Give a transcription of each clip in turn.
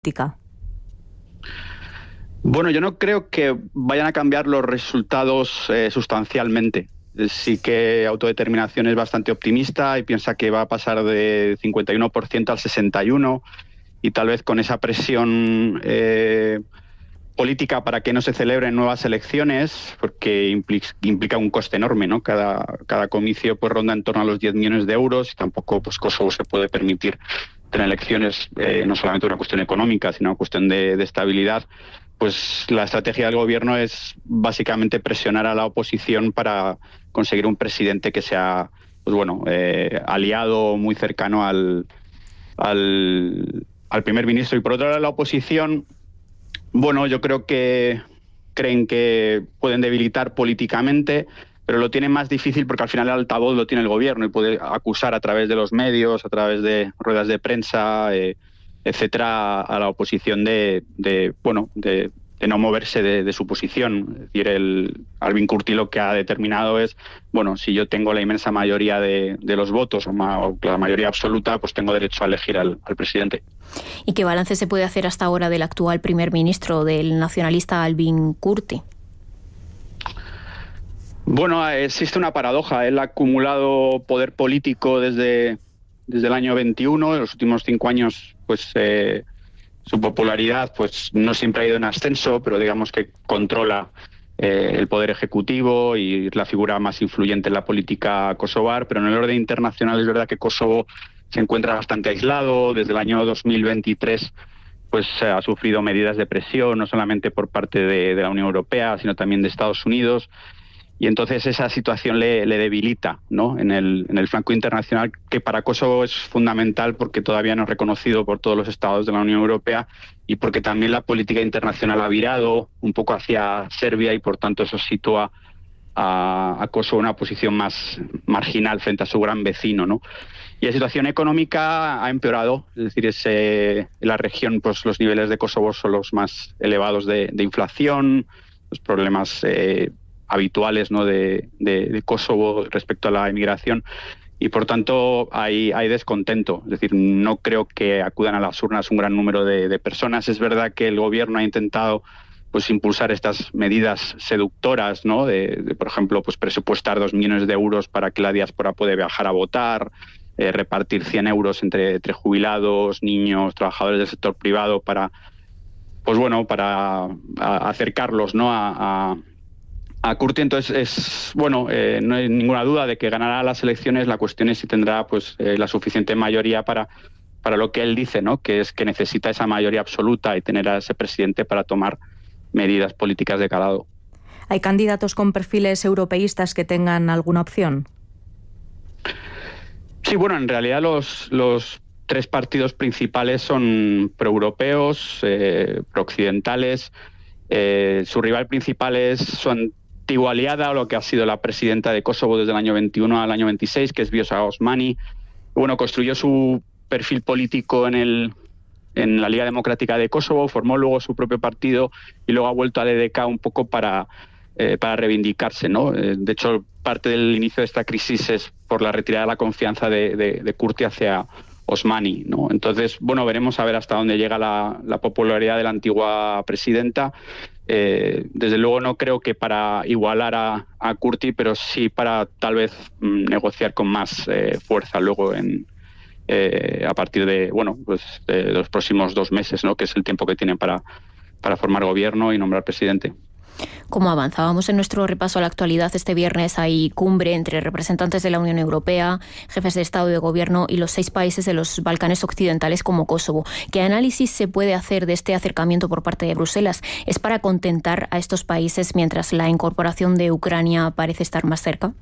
política? Bueno, yo no creo que vayan a cambiar los resultados sustancialmente. Sí que Autodeterminación es bastante optimista y piensa que va a pasar de 51% al 61%, y tal vez con esa presión política para que no se celebren nuevas elecciones, porque implica un coste enorme, ¿no? Cada comicio pues ronda en torno a los 10 millones de euros, y tampoco pues Kosovo se puede permitir tener elecciones, no solamente una cuestión económica, sino una cuestión de estabilidad. Pues la estrategia del gobierno es básicamente presionar a la oposición para conseguir un presidente que sea, pues bueno, aliado muy cercano al primer ministro. Y por otro lado, la oposición, bueno, yo creo que creen que pueden debilitar políticamente, pero lo tienen más difícil porque al final el altavoz lo tiene el gobierno y puede acusar a través de los medios, a través de ruedas de prensa, etcétera, a la oposición de no moverse de su posición. Es decir, Albin Kurti lo que ha determinado es, bueno, si yo tengo la inmensa mayoría de los votos o la mayoría absoluta, pues tengo derecho a elegir al presidente. ¿Y qué balance se puede hacer hasta ahora del actual primer ministro, del nacionalista Albin Kurti? Bueno, existe una paradoja. Él ha acumulado poder político desde el año 21. En los últimos 5 años, pues su popularidad pues no siempre ha ido en ascenso, pero digamos que controla el poder ejecutivo y es la figura más influyente en la política kosovar. Pero en el orden internacional es verdad que Kosovo se encuentra bastante aislado. Desde el año 2023 pues ha sufrido medidas de presión, no solamente por parte de la Unión Europea, sino también de Estados Unidos. Y entonces esa situación le debilita, ¿no?, en el flanco internacional, que para Kosovo es fundamental porque todavía no es reconocido por todos los estados de la Unión Europea y porque también la política internacional ha virado un poco hacia Serbia y por tanto eso sitúa a Kosovo en una posición más marginal frente a su gran vecino, ¿no? Y la situación económica ha empeorado, es decir, en la región pues los niveles de Kosovo son los más elevados de inflación, los problemas habituales, ¿no?, de Kosovo respecto a la inmigración, y por tanto hay descontento. Es decir, no creo que acudan a las urnas un gran número de personas. Es verdad que el gobierno ha intentado pues impulsar estas medidas seductoras, ¿no?, por ejemplo, pues presupuestar 2 millones de euros para que la diáspora pueda viajar a votar, repartir 100 euros entre jubilados, niños, trabajadores del sector privado para acercarlos, ¿no?, a Kurti. Entonces no hay ninguna duda de que ganará las elecciones. La cuestión es si tendrá pues la suficiente mayoría para lo que él dice, ¿no?, que es que necesita esa mayoría absoluta y tener a ese presidente para tomar medidas políticas de calado. ¿Hay candidatos con perfiles europeístas que tengan alguna opción? Sí, bueno, en realidad los 3 partidos principales son proeuropeos, prooccidentales. Su rival principal es su antigua aliada, o lo que ha sido la presidenta de Kosovo desde el año 21 al año 26, que es Vjosa Osmani. Bueno, construyó su perfil político en la Liga Democrática de Kosovo, formó luego su propio partido y luego ha vuelto al EDK un poco para reivindicarse, ¿no? De hecho, parte del inicio de esta crisis es por la retirada de la confianza de Kurti hacia Osmani, ¿no? Entonces, bueno, veremos a ver hasta dónde llega la popularidad de la antigua presidenta. Desde luego no creo que para igualar a Kurti, pero sí para tal vez negociar con más fuerza luego a partir de los próximos 2 meses, ¿no?, que es el tiempo que tienen para formar gobierno y nombrar presidente. Como avanzábamos en nuestro repaso a la actualidad, este viernes hay cumbre entre representantes de la Unión Europea, jefes de Estado y de Gobierno y los 6 países de los Balcanes occidentales como Kosovo. ¿Qué análisis se puede hacer de este acercamiento por parte de Bruselas? ¿Es para contentar a estos países mientras la incorporación de Ucrania parece estar más cerca?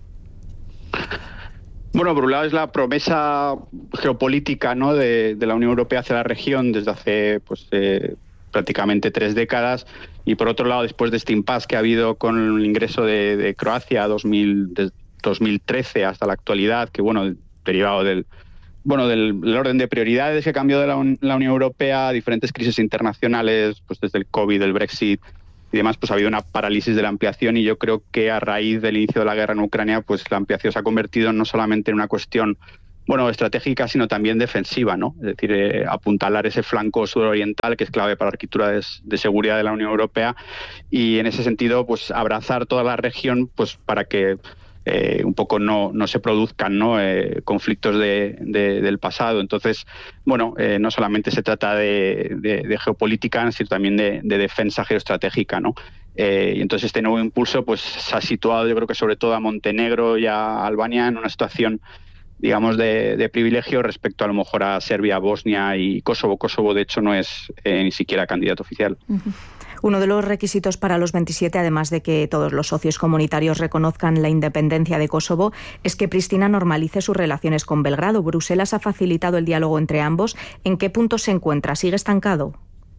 Bueno, por un lado es la promesa geopolítica, ¿no?, de la Unión Europea hacia la región desde hace prácticamente 3 décadas, y por otro lado, después de este impasse que ha habido con el ingreso de Croacia de 2013 hasta la actualidad, que derivado del orden de prioridades que cambió de la Unión Europea, diferentes crisis internacionales, pues desde el COVID, el Brexit y demás, pues ha habido una parálisis de la ampliación, y yo creo que a raíz del inicio de la guerra en Ucrania, pues la ampliación se ha convertido no solamente en una cuestión estratégica, sino también defensiva, ¿no? Es decir, apuntalar ese flanco suroriental que es clave para la arquitectura de seguridad de la Unión Europea, y en ese sentido, pues abrazar toda la región, pues para que un poco no se produzcan, ¿no? Conflictos del pasado. Entonces, no solamente se trata de geopolítica, sino también de defensa geoestratégica, ¿no? Y entonces este nuevo impulso pues se ha situado, yo creo que sobre todo a Montenegro y a Albania, en una situación, digamos, de privilegio respecto a lo mejor a Serbia, Bosnia y Kosovo. Kosovo, de hecho, no es ni siquiera candidato oficial. Uno de los requisitos para los 27, además de que todos los socios comunitarios reconozcan la independencia de Kosovo, es que Pristina normalice sus relaciones con Belgrado. Bruselas ha facilitado el diálogo entre ambos. ¿En qué punto se encuentra? ¿Sigue estancado?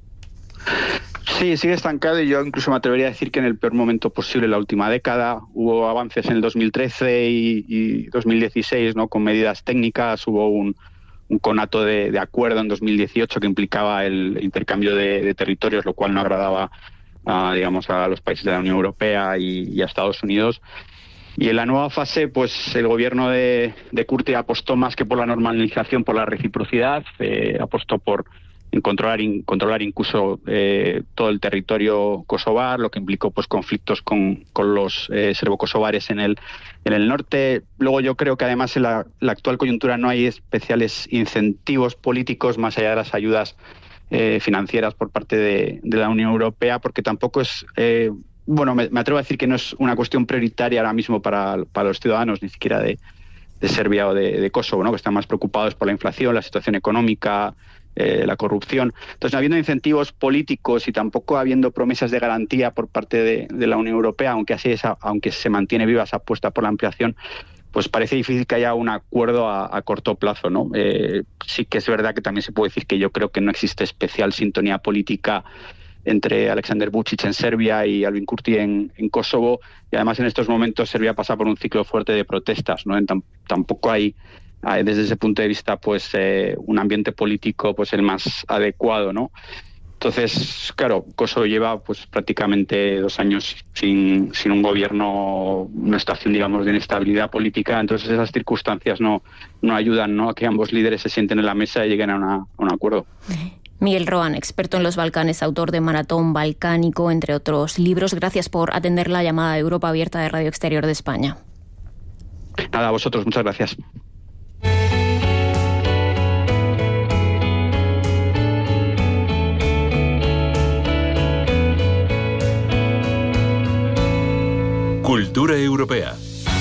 Sí, sigue estancado, y yo incluso me atrevería a decir que en el peor momento posible, en la última década. Hubo avances en el 2013 y 2016, ¿no? Con medidas técnicas. Hubo un conato de acuerdo en 2018 que implicaba el intercambio de territorios, lo cual no agradaba a los países de la Unión Europea y a Estados Unidos. Y en la nueva fase, pues el gobierno de Kurti apostó más que por la normalización, por la reciprocidad. Apostó por controlar incluso todo el territorio kosovar, lo que implicó pues conflictos con los serbo-kosovares en el norte. Luego yo creo que además en la actual coyuntura no hay especiales incentivos políticos más allá de las ayudas financieras por parte de la Unión Europea, porque tampoco es... me atrevo a decir que no es una cuestión prioritaria ahora mismo para los ciudadanos, ni siquiera de Serbia o de Kosovo, ¿no? Que están más preocupados por la inflación, la situación económica, la corrupción. Entonces, no habiendo incentivos políticos y tampoco habiendo promesas de garantía por parte de la Unión Europea, aunque se mantiene viva esa apuesta por la ampliación, pues parece difícil que haya un acuerdo a corto plazo, ¿no? Sí que es verdad que también se puede decir que yo creo que no existe especial sintonía política entre Aleksandar Vučić en Serbia y Albin Kurti en Kosovo, y además en estos momentos Serbia pasa por un ciclo fuerte de protestas, ¿no? Tampoco hay desde ese punto de vista pues un ambiente político pues el más adecuado, ¿no? Entonces, claro, Kosovo lleva pues prácticamente 2 años sin un gobierno, una situación, digamos, de inestabilidad política. Entonces esas circunstancias no ayudan, ¿no?, a que ambos líderes se sienten en la mesa y lleguen a un acuerdo. Miguel Rohan, experto en los Balcanes, autor de Maratón Balcánico, entre otros libros. Gracias por atender la llamada de Europa Abierta de Radio Exterior de España. Nada, a vosotros, muchas gracias. Cultura europea.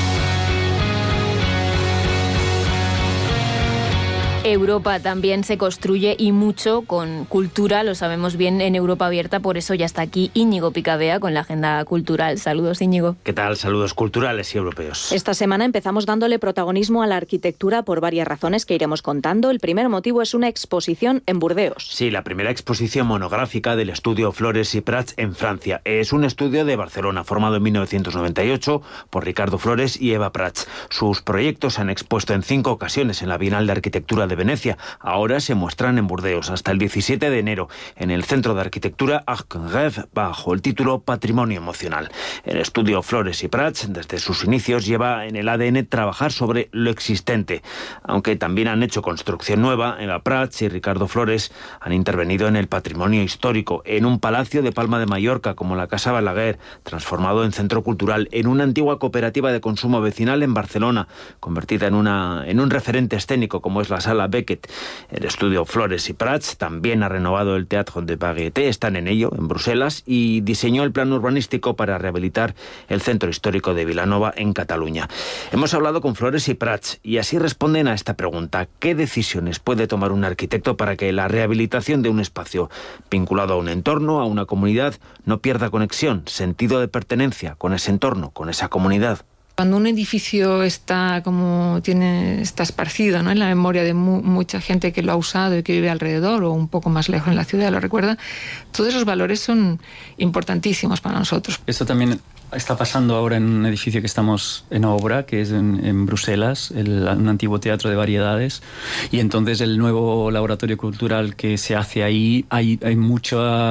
Europa también se construye, y mucho, con cultura, lo sabemos bien en Europa Abierta, por eso ya está aquí Íñigo Picabea con la agenda cultural. Saludos, Íñigo. ¿Qué tal? Saludos culturales y europeos. Esta semana empezamos dándole protagonismo a la arquitectura por varias razones que iremos contando. El primer motivo es una exposición en Burdeos. Sí, la primera exposición monográfica del estudio Flores y Prats en Francia. Es un estudio de Barcelona, formado en 1998 por Ricardo Flores y Eva Prats. Sus proyectos se han expuesto en 5 ocasiones en la Bienal de Arquitectura de Venecia. Ahora se muestran en Burdeos hasta el 17 de enero en el Centro de Arquitectura Arc en Rêve bajo el título Patrimonio Emocional. El estudio Flores y Prats, desde sus inicios, lleva en el ADN trabajar sobre lo existente. Aunque también han hecho construcción nueva, Eva Prats y Ricardo Flores han intervenido en el patrimonio histórico, en un palacio de Palma de Mallorca como la Casa Balaguer, transformado en centro cultural, en una antigua cooperativa de consumo vecinal en Barcelona, convertida en un referente escénico como es la Sala Beckett. El estudio Flores y Prats también ha renovado el Théâtre de Variété, están en ello, en Bruselas, y diseñó el plan urbanístico para rehabilitar el centro histórico de Vilanova, en Cataluña. Hemos hablado con Flores y Prats y así responden a esta pregunta: ¿qué decisiones puede tomar un arquitecto para que la rehabilitación de un espacio vinculado a un entorno, a una comunidad, no pierda conexión, sentido de pertenencia con ese entorno, con esa comunidad? Cuando un edificio está esparcido, ¿no?, en la memoria de mucha gente que lo ha usado y que vive alrededor o un poco más lejos en la ciudad, lo recuerda, todos esos valores son importantísimos para nosotros. Esto también está pasando ahora en un edificio que estamos en obra, que es en Bruselas, un antiguo teatro de variedades, y entonces el nuevo laboratorio cultural que se hace ahí, hay mucha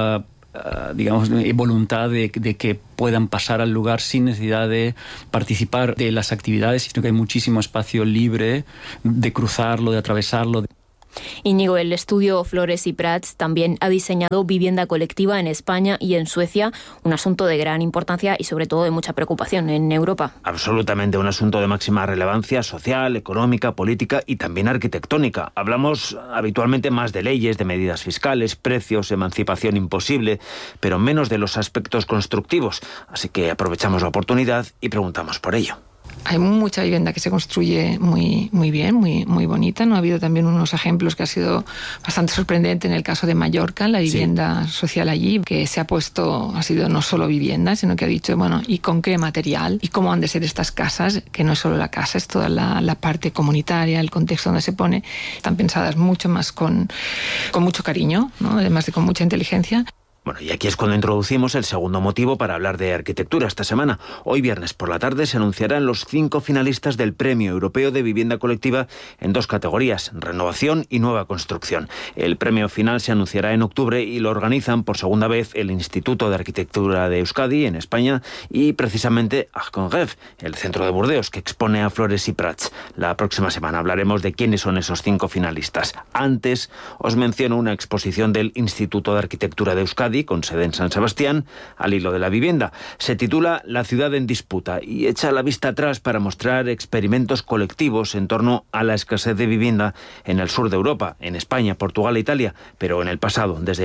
digamos, voluntad de que puedan pasar al lugar sin necesidad de participar de las actividades, sino que hay muchísimo espacio libre de cruzarlo, de atravesarlo. Íñigo, el estudio Flores y Prats también ha diseñado vivienda colectiva en España y en Suecia, un asunto de gran importancia y sobre todo de mucha preocupación en Europa. Absolutamente, un asunto de máxima relevancia social, económica, política y también arquitectónica. Hablamos habitualmente más de leyes, de medidas fiscales, precios, emancipación imposible, pero menos de los aspectos constructivos. Así que aprovechamos la oportunidad y preguntamos por ello. Hay mucha vivienda que se construye muy bien, muy bonita, ¿no? Ha habido también unos ejemplos que ha sido bastante sorprendente en el caso de Mallorca, la vivienda social allí, que se ha puesto, ha sido no solo vivienda, sino que ha dicho, bueno, ¿y con qué material? ¿Y cómo han de ser estas casas? Que no es solo la casa, es toda la parte comunitaria, el contexto donde se pone. Están pensadas mucho más con mucho cariño, ¿no? Además de con mucha inteligencia. Bueno, y aquí es cuando introducimos el segundo motivo para hablar de arquitectura esta semana. Hoy viernes por la tarde se anunciarán los 5 finalistas del Premio Europeo de Vivienda Colectiva en 2 categorías, renovación y nueva construcción. El premio final se anunciará en octubre y lo organizan por segunda vez el Instituto de Arquitectura de Euskadi en España y precisamente Arconref, el centro de Burdeos que expone a Flores y Prats. La próxima semana hablaremos de quiénes son esos 5 finalistas. Antes os menciono una exposición del Instituto de Arquitectura de Euskadi con sede en San Sebastián, al hilo de la vivienda. Se titula La ciudad en disputa y echa la vista atrás para mostrar experimentos colectivos en torno a la escasez de vivienda en el sur de Europa, en España, Portugal e Italia, pero en el pasado, desde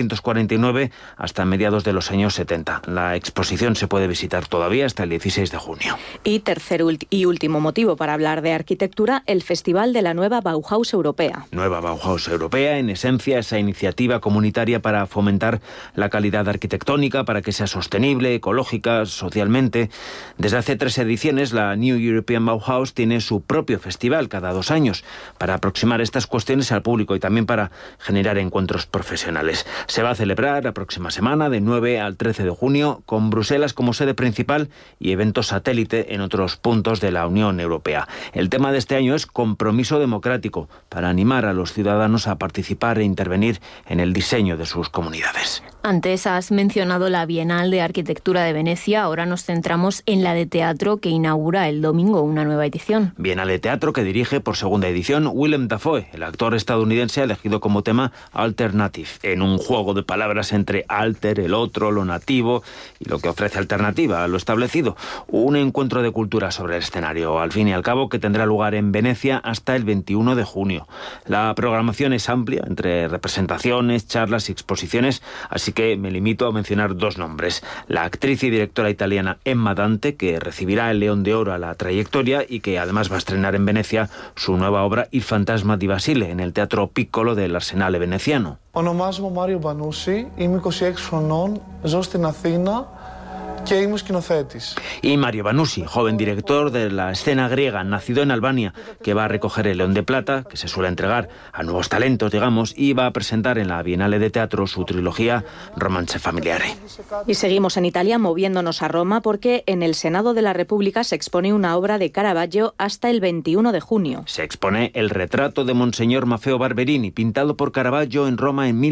1949 hasta mediados de los años 70. La exposición se puede visitar todavía hasta el 16 de junio. Y tercer y último motivo para hablar de arquitectura, el Festival de la Nueva Bauhaus Europea. Nueva Bauhaus Europea, en esencia, esa iniciativa comunitaria para fomentar la calidad arquitectónica, para que sea sostenible, ecológica, socialmente. Desde hace 3 ediciones, la New European Bauhaus tiene su propio festival cada 2 años para aproximar estas cuestiones al público y también para generar encuentros profesionales. Se va a celebrar la próxima semana, de 9 al 13 de junio, con Bruselas como sede principal y eventos satélite en otros puntos de la Unión Europea. El tema de este año es compromiso democrático, para animar a los ciudadanos a participar e intervenir en el diseño de sus comunidades. Antes has mencionado la Bienal de Arquitectura de Venecia, ahora nos centramos en la de teatro que inaugura el domingo una nueva edición. Bienal de teatro que dirige por segunda edición Willem Dafoe, el actor estadounidense elegido como tema Alternative, en un juego de palabras entre alter, el otro, lo nativo y lo que ofrece alternativa a lo establecido. Un encuentro de cultura sobre el escenario, al fin y al cabo, que tendrá lugar en Venecia hasta el 21 de junio. La programación es amplia, entre representaciones, charlas y exposiciones, así que me limito a mencionar 2 nombres. La actriz y directora italiana Emma Dante, que recibirá el León de Oro a la trayectoria y que además va a estrenar en Venecia su nueva obra Il fantasma di Basile, en el Teatro Piccolo del Arsenale veneciano. Ονομάζομαι Μάριο Μπανούση, είμαι 26 χρονών, ζω στην Αθήνα και είμαι σκηνοθέτης. Y Mario Banussi, joven director de la escena griega, nacido en Albania, que va a recoger el León de Plata, que se suele entregar a nuevos talentos, digamos, y va a presentar en la Bienale de Teatro su trilogía Romance Familiare. Y seguimos en Italia moviéndonos a Roma porque en el Senado de la República se expone una obra de Caravaggio hasta el 21 de junio. Se expone el retrato de Monseñor Maffeo Barberini, pintado por Caravaggio en Roma en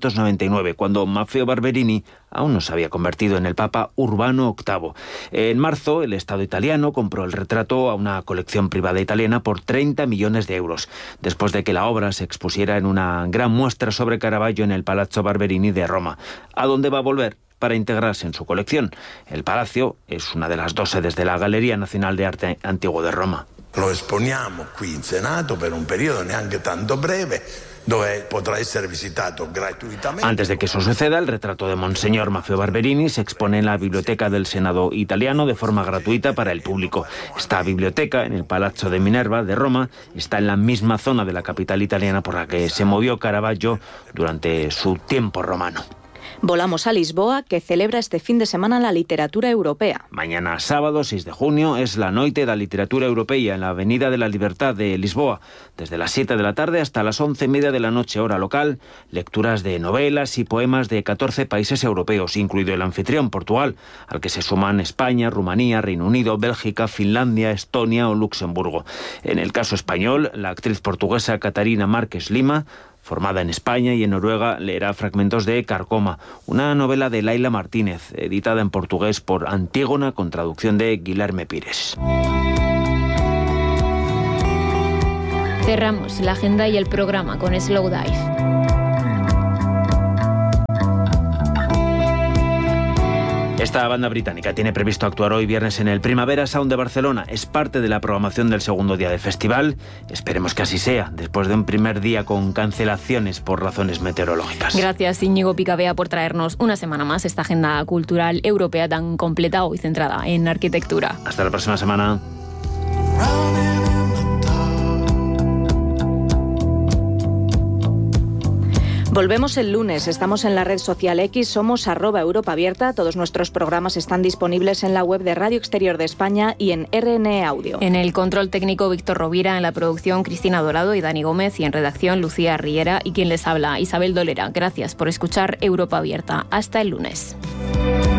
1599, cuando Maffeo Barberini aún no se había convertido en el Papa Urbano VIII. En marzo, el Estado italiano compró el retrato a una colección privada italiana por 30 millones de euros, después de que la obra se expusiera en una gran muestra sobre Caravaggio en el Palazzo Barberini de Roma, a donde va a volver para integrarse en su colección. El palacio es una de las 2 sedes de la Galería Nacional de Arte Antiguo de Roma. Lo exponiamo qui in Senato per un periodo neanche tanto breve, dove potrà essere visitato gratuitamente. Antes de que eso suceda, el retrato de Monseñor Maffeo Barberini se expone en la Biblioteca del Senado italiano de forma gratuita para el público. Esta biblioteca, en el Palazzo de Minerva de Roma, está en la misma zona de la capital italiana por la que se movió Caravaggio durante su tiempo romano. Volamos a Lisboa, que celebra este fin de semana la literatura europea. Mañana sábado 6 de junio es la Noite da Literatura Europea en la Avenida de la Libertad de Lisboa. Desde las 7 de la tarde hasta las 11:30 de la noche, hora local, lecturas de novelas y poemas de 14 países europeos, incluido el anfitrión, Portugal, al que se suman España, Rumanía, Reino Unido, Bélgica, Finlandia, Estonia o Luxemburgo. En el caso español, la actriz portuguesa Catarina Márquez Lima Formada en España y en Noruega, leerá fragmentos de Carcoma, una novela de Laila Martínez, editada en portugués por Antígona con traducción de Guilherme Pires. Cerramos la agenda y el programa con Slow Dive. Esta banda británica tiene previsto actuar hoy viernes en el Primavera Sound de Barcelona. Es parte de la programación del segundo día del festival. Esperemos que así sea, después de un primer día con cancelaciones por razones meteorológicas. Gracias, Íñigo Picabea, por traernos una semana más esta agenda cultural europea tan completa hoy centrada en arquitectura. Hasta la próxima semana. Volvemos el lunes, estamos en la red social X, somos @EuropaAbierta. Todos nuestros programas están disponibles en la web de Radio Exterior de España y en RNE Audio. En el control técnico Víctor Rovira, en la producción Cristina Dorado y Dani Gómez, y en redacción Lucía Riera, y quien les habla, Isabel Dolera. Gracias por escuchar Europa Abierta. Hasta el lunes.